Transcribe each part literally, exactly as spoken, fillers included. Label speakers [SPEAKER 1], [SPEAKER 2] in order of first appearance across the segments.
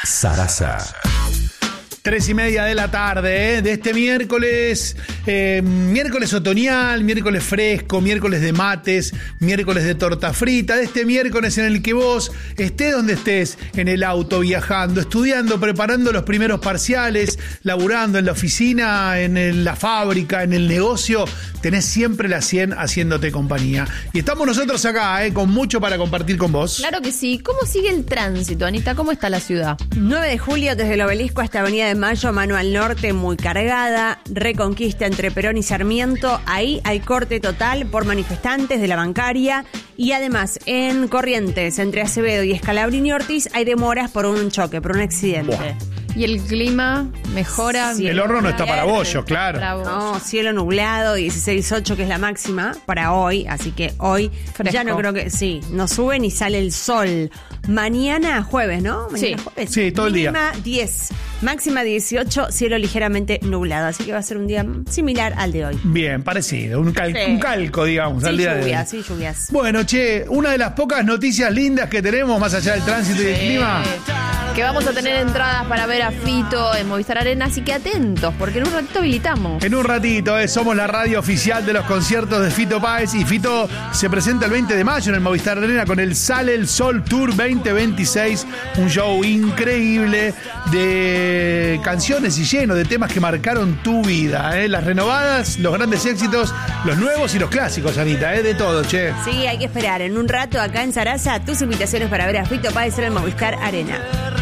[SPEAKER 1] Sarasa.
[SPEAKER 2] Tres y media de la tarde, ¿eh? De este miércoles, eh, miércoles otoñal, miércoles fresco, miércoles de mates, miércoles de torta frita, de este miércoles en el que vos estés donde estés, en el auto, viajando, estudiando, preparando los primeros parciales, laburando en la oficina, en el, la fábrica, en el negocio, tenés siempre la cien haciéndote compañía. Y estamos nosotros acá, ¿eh? Con mucho para compartir con vos.
[SPEAKER 3] Claro que sí. ¿Cómo sigue el tránsito, Anita? ¿Cómo está la ciudad?
[SPEAKER 4] nueve de julio desde el Obelisco hasta Avenida de Mayo, mano al norte, muy cargada. Reconquista entre Perón y Sarmiento. Ahí hay corte total por manifestantes de la bancaria. Y además, en Corrientes, entre Acevedo y Scalabrini Ortiz, hay demoras por un choque, por un accidente.
[SPEAKER 2] Buah.
[SPEAKER 3] ¿Y el clima mejora?
[SPEAKER 4] Sí,
[SPEAKER 2] El horno no está para bollo, claro.
[SPEAKER 3] Para vos.
[SPEAKER 4] No, cielo nublado, dieciséis ocho que es la máxima para hoy, así que hoy
[SPEAKER 3] Fresco.
[SPEAKER 4] ya no creo que, sí, no sube ni sale el sol. Mañana jueves, ¿no? Mañana
[SPEAKER 3] Sí.
[SPEAKER 4] jueves.
[SPEAKER 2] Sí, todo el día.
[SPEAKER 4] Mínima diez, máxima dieciocho, cielo ligeramente nublado, así que va a ser un día similar al de hoy.
[SPEAKER 2] Bien, parecido, un, cal-
[SPEAKER 4] Sí.
[SPEAKER 2] un calco, digamos, al
[SPEAKER 4] Sí,
[SPEAKER 2] día de hoy.
[SPEAKER 4] lluvias, sí, lluvias.
[SPEAKER 2] Bueno, che, una de las pocas noticias lindas que tenemos, más allá del tránsito y del clima.
[SPEAKER 3] Que vamos a tener entradas para ver a Fito en Movistar Arena, así que atentos, porque en un ratito habilitamos.
[SPEAKER 2] En un ratito, eh, somos la radio oficial de los conciertos de Fito Páez y Fito se presenta el veinte de mayo en el Movistar Arena con el Sale el Sol Tour veinte veintiséis, un show increíble de canciones y lleno de temas que marcaron tu vida, eh, las renovadas, los grandes éxitos, los nuevos y los clásicos, Anita, eh, de todo, che.
[SPEAKER 4] Sí, hay que esperar. En un rato acá en Sarasa, tus invitaciones para ver a Fito Páez en el Movistar Arena.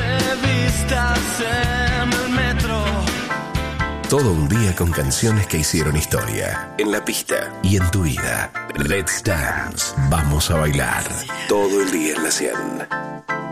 [SPEAKER 1] Todo un día con canciones que hicieron historia. En la pista y en tu vida. Let's Dance. Vamos a bailar. Todo el día en la cien.